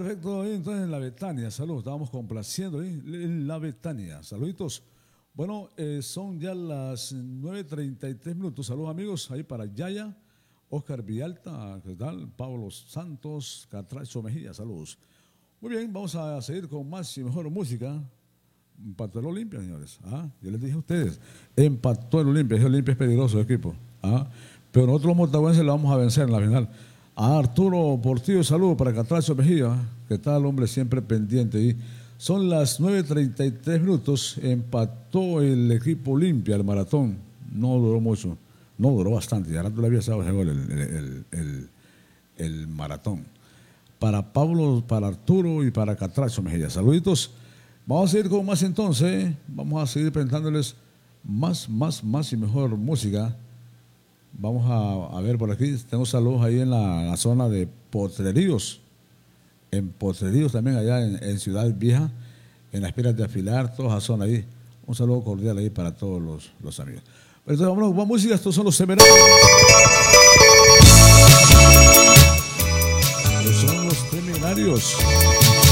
perfecto. Entonces en la Betania, saludos. Estábamos complaciendo ahí en la Betania. Saluditos. Bueno, son ya las 9:33 minutos. Saludos amigos, ahí para Yaya, Oscar Villalta, ¿qué tal? Pablo Santos, Catracho Mejía, saludos. Muy bien, vamos a seguir con más y mejor música. Empató el Olimpia, señores. Yo les dije a ustedes, empató el Olimpia. El Olimpia es peligroso el equipo. Pero nosotros los motagüenses le vamos a vencer en la final. Arturo Portillo, saludos para Catracho Mejía, que está el hombre siempre pendiente. Y son las 9:33 minutos. Empató el equipo Olimpia, el maratón. No duró mucho, no duró bastante. Ya rato le había estado ese gol el maratón. Para Pablo, para Arturo y para Catracho Mejía. Saluditos. Vamos a seguir con más entonces. Vamos a seguir presentándoles más y mejor música. Vamos a ver por aquí. Tengo saludos ahí en la zona de Potreríos. En Potreríos también, allá en Ciudad Vieja, en las piedras de Afilar, toda esa zona ahí. Un saludo cordial ahí para todos los amigos. Entonces, vámonos con música. Estos son los Temerarios. Estos son los Temerarios.